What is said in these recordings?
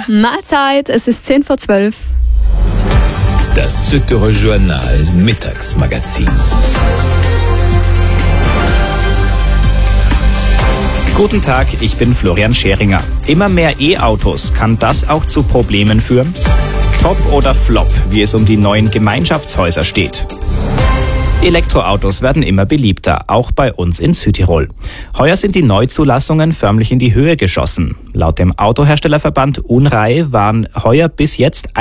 Mahlzeit, es ist 10:12. Das Südtirol Journal Mittagsmagazin. Guten Tag, ich bin Florian Scheringer. Immer mehr E-Autos, kann das auch zu Problemen führen? Top oder Flop, wie es um die neuen Gemeinschaftshäuser steht? Elektroautos werden immer beliebter, auch bei uns in Südtirol. Heuer sind die Neuzulassungen förmlich in die Höhe geschossen. Laut dem Autoherstellerverband Unrai waren heuer bis jetzt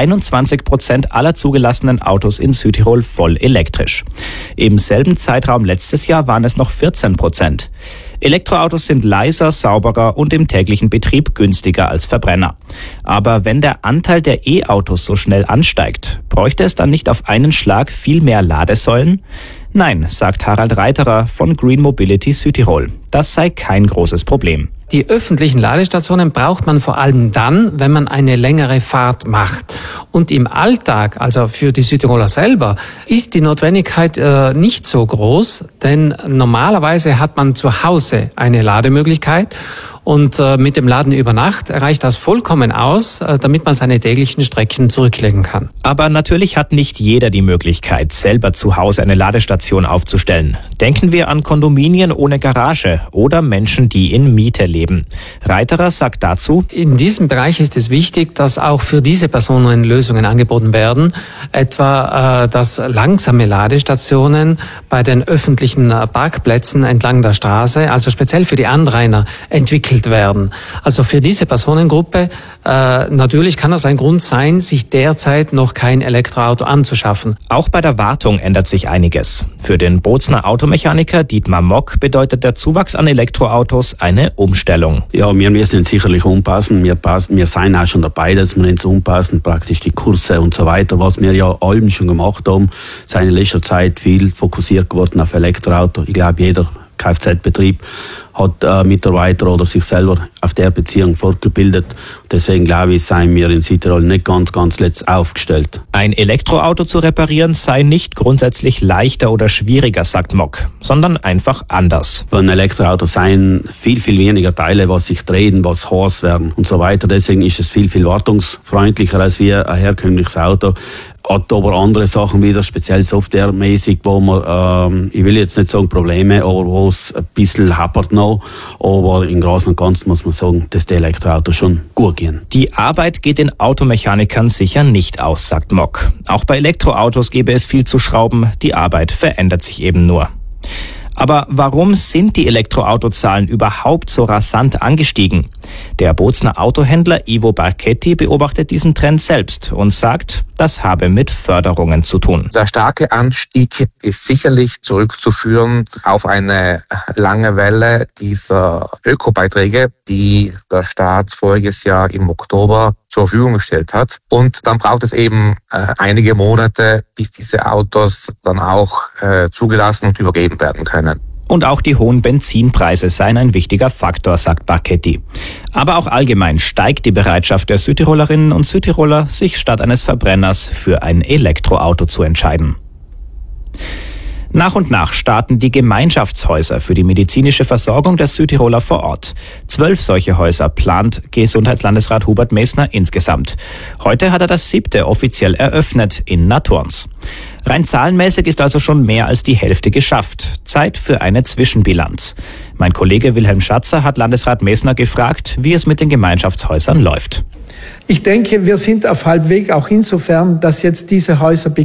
21% aller zugelassenen Autos in Südtirol voll elektrisch. Im selben Zeitraum letztes Jahr waren es noch 14%. Elektroautos sind leiser, sauberer und im täglichen Betrieb günstiger als Verbrenner. Aber wenn der Anteil der E-Autos so schnell ansteigt, bräuchte es dann nicht auf einen Schlag viel mehr Ladesäulen? Nein, sagt Harald Reiterer von Green Mobility Südtirol. Das sei kein großes Problem. Die öffentlichen Ladestationen braucht man vor allem dann, wenn man eine längere Fahrt macht. Und im Alltag, also für die Südtiroler selber, ist die Notwendigkeit nicht so groß, denn normalerweise hat man zu Hause eine Lademöglichkeit. Und mit dem Laden über Nacht reicht das vollkommen aus, damit man seine täglichen Strecken zurücklegen kann. Aber natürlich hat nicht jeder die Möglichkeit, selber zu Hause eine Ladestation aufzustellen. Denken wir an Kondominien ohne Garage oder Menschen, die in Miete leben. Reiterer sagt dazu: In diesem Bereich ist es wichtig, dass auch für diese Personen Lösungen angeboten werden, etwa dass langsame Ladestationen bei den öffentlichen Parkplätzen entlang der Straße, also speziell für die Anrainer, entwickelt werden. Also für diese Personengruppe natürlich kann das ein Grund sein, sich derzeit noch kein Elektroauto anzuschaffen. Auch bei der Wartung ändert sich einiges. Für den Bozner Automechaniker Dietmar Mock bedeutet der Zuwachs an Elektroautos eine Umstellung. Ja, wir müssen uns sicherlich umpassen. Wir sind auch schon dabei, dass wir uns umpassen, praktisch die Kurse und so weiter, was wir ja allem schon gemacht haben. Es ist in letzter Zeit viel fokussiert geworden auf Elektroauto. Ich glaube, jeder Kfz-Betrieb hat Mitarbeiter oder sich selber auf der Beziehung fortgebildet. Deswegen glaube ich, seien wir in Südtirol nicht ganz letzt aufgestellt. Ein Elektroauto zu reparieren sei nicht grundsätzlich leichter oder schwieriger, sagt Mock, sondern einfach anders. Bei einem Elektroauto seien viel weniger Teile, was sich drehen, was heiß werden und so weiter. Deswegen ist es viel wartungsfreundlicher als wie ein herkömmliches Auto. Hat aber andere Sachen wieder, speziell softwaremäßig, wo man, ich will jetzt nicht sagen Probleme, aber wo es ein bisschen hapert noch. Aber im Großen und Ganzen muss man sagen, dass die Elektroautos schon gut gehen. Die Arbeit geht den Automechanikern sicher nicht aus, sagt Mock. Auch bei Elektroautos gäbe es viel zu schrauben, die Arbeit verändert sich eben nur. Aber warum sind die Elektroautozahlen überhaupt so rasant angestiegen? Der Bozner Autohändler Ivo Barchetti beobachtet diesen Trend selbst und sagt, das habe mit Förderungen zu tun. Der starke Anstieg ist sicherlich zurückzuführen auf eine lange Welle dieser Ökobeiträge, die der Staat voriges Jahr im Oktober zur Verfügung gestellt hat. Und dann braucht es eben einige Monate, bis diese Autos dann auch zugelassen und übergeben werden können. Und auch die hohen Benzinpreise seien ein wichtiger Faktor, sagt Barchetti. Aber auch allgemein steigt die Bereitschaft der Südtirolerinnen und Südtiroler, sich statt eines Verbrenners für ein Elektroauto zu entscheiden. Nach und nach starten die Gemeinschaftshäuser für die medizinische Versorgung der Südtiroler vor Ort. 12 solche Häuser plant Gesundheitslandesrat Hubert Messner insgesamt. Heute hat er das 7. offiziell eröffnet in Naturns. Rein zahlenmäßig ist also schon mehr als die Hälfte geschafft. Zeit für eine Zwischenbilanz. Mein Kollege Wilhelm Schatzer hat Landesrat Messner gefragt, wie es mit den Gemeinschaftshäusern läuft. Ich denke, wir sind auf halbem Weg, auch insofern, dass jetzt diese Häuser